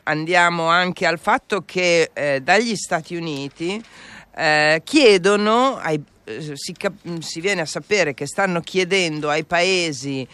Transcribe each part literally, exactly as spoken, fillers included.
andiamo anche al fatto che eh, dagli Stati Uniti eh, chiedono, ai, eh, si, cap- si viene a sapere che stanno chiedendo ai paesi,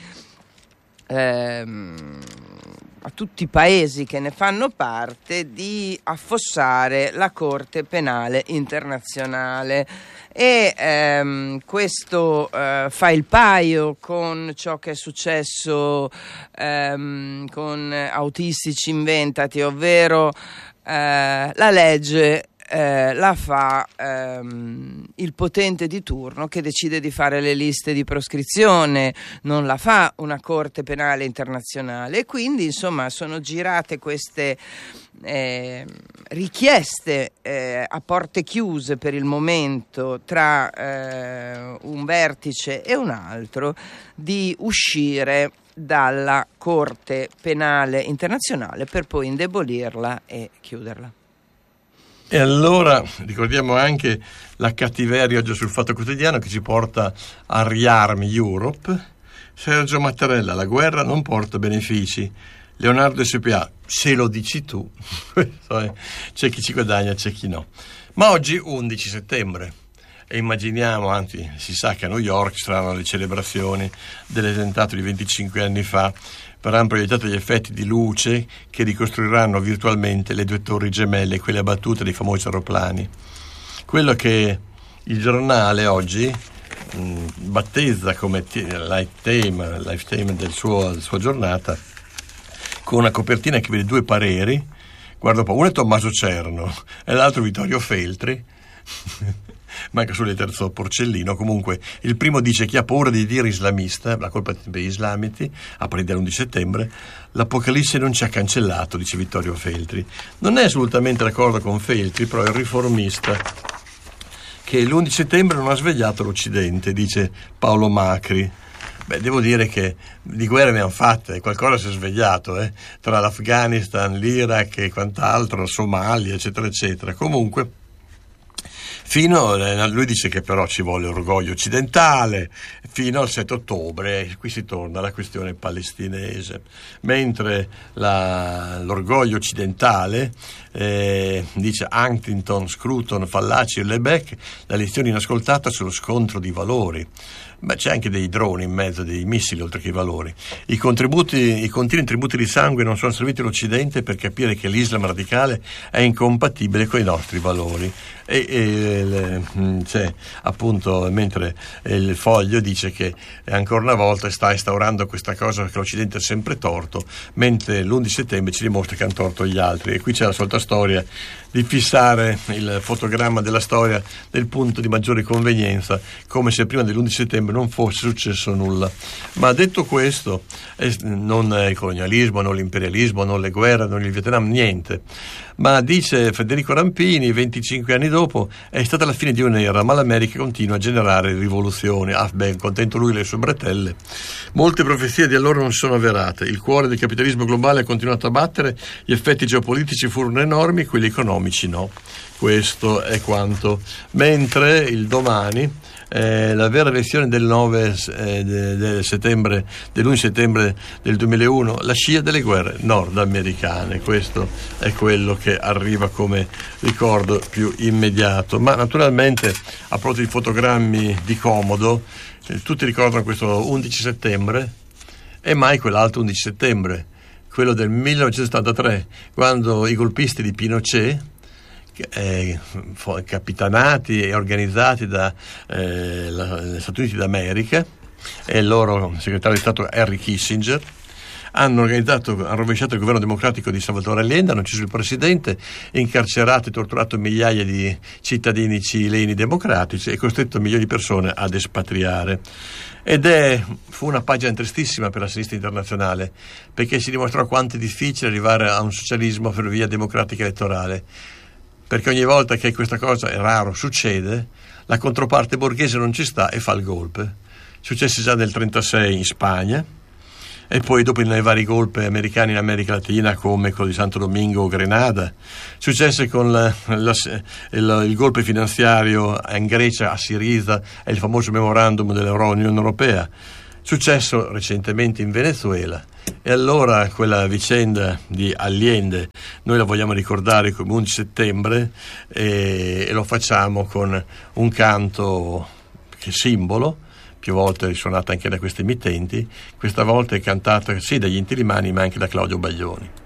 ehm, a tutti i paesi che ne fanno parte, di affossare la Corte Penale Internazionale. E ehm, questo eh, fa il paio con ciò che è successo ehm, con Autistici Inventati, ovvero eh, la legge eh, la fa ehm, il potente di turno che decide di fare le liste di proscrizione, non la fa una Corte Penale Internazionale, e quindi insomma sono girate queste Eh, richieste eh, a porte chiuse per il momento tra eh, un vertice e un altro di uscire dalla Corte Penale Internazionale per poi indebolirla e chiuderla. E allora ricordiamo anche la cattiveria oggi sul Fatto Quotidiano che ci porta a Rearm Europe. Sergio Mattarella: la guerra non porta benefici. Leonardo S P A: se lo dici tu. C'è chi ci guadagna, c'è chi no. Ma oggi undici settembre e immaginiamo, anzi si sa che a New York saranno le celebrazioni dell'attentato di venticinque anni fa. Verranno proiettati gli effetti di luce che ricostruiranno virtualmente le due torri gemelle, quelle abbattute dei famosi aeroplani. Quello che il giornale oggi mh, battezza come t- lifetime, lifetime del suo, della sua giornata, con una copertina che vede due pareri. Guarda un po', uno è Tommaso Cerno e l'altro Vittorio Feltri. Manca solo il terzo Porcellino. Comunque il primo dice: chi ha paura di dire islamista, la colpa degli islamiti, a partire dall'undici settembre, l'Apocalisse non ci ha cancellato, dice Vittorio Feltri. Non è assolutamente d'accordo con Feltri, però è il riformista, che l'undici settembre non ha svegliato l'Occidente, dice Paolo Macri. Beh, devo dire che di guerre ne hanno fatte, qualcosa si è svegliato, eh? Tra l'Afghanistan, l'Iraq e quant'altro, Somalia, eccetera, eccetera. Comunque, fino lui dice che però ci vuole orgoglio occidentale fino al sette ottobre, qui si torna alla questione palestinese, mentre la, l'orgoglio occidentale eh, dice Huntington, Scruton, Fallaci e Lebec, la lezione inascoltata sullo scontro di valori. Beh, c'è anche dei droni in mezzo, dei missili oltre che i valori. I contributi, i continui tributi di sangue non sono serviti all'Occidente per capire che l'Islam radicale è incompatibile con i nostri valori. E, e le, c'è appunto, mentre il Foglio dice che ancora una volta sta instaurando questa cosa che l'Occidente è sempre torto, mentre l'undici settembre ci dimostra che hanno torto gli altri. E qui c'è la solita storia di fissare il fotogramma della storia del punto di maggiore convenienza, come se prima dell'undici settembre non fosse successo nulla. Ma detto questo, eh, non il colonialismo, non l'imperialismo, non le guerre, non il Vietnam, niente. Ma dice Federico Rampini, venticinque anni dopo, è stata la fine di un'era, ma l'America continua a generare rivoluzioni. Ah, beh, contento lui e le sue bretelle. Molte profezie di allora non si sono avverate. Il cuore del capitalismo globale ha continuato a battere, gli effetti geopolitici furono enormi, quelli economici no. Questo è quanto. Mentre il Domani, Eh, la vera lezione del nove eh, de, de settembre, dell'undici settembre del duemilauno, la scia delle guerre nordamericane. Questo è quello che arriva come ricordo più immediato. Ma naturalmente, a proposito di fotogrammi di comodo, eh, tutti ricordano questo undici settembre e mai quell'altro undici settembre, quello del millenovecentosettantatré, quando i golpisti di Pinochet, Eh, capitanati e organizzati da eh, la, gli Stati Uniti d'America e il loro segretario di Stato Henry Kissinger, hanno organizzato, hanno rovesciato il governo democratico di Salvatore Allende, hanno ucciso il presidente, incarcerato e torturato migliaia di cittadini cileni democratici e costretto milioni di persone ad espatriare. Ed è, fu una pagina tristissima per la sinistra internazionale, perché si dimostrò quanto è difficile arrivare a un socialismo per via democratica elettorale. Perché ogni volta che questa cosa, è raro, succede, la controparte borghese non ci sta e fa il golpe. Successe già nel trentasei in Spagna, e poi dopo nei vari golpe americani in America Latina, come quello di Santo Domingo o Grenada. Successe con la, la, il, il golpe finanziario in Grecia, a Siriza, e il famoso memorandum dell'Unione Europea. Successo recentemente in Venezuela. E allora quella vicenda di Allende noi la vogliamo ricordare come undici settembre e, e lo facciamo con un canto che è simbolo, più volte risuonata anche da questi emittenti, questa volta è cantata sì dagli Inti Illimani ma anche da Claudio Baglioni.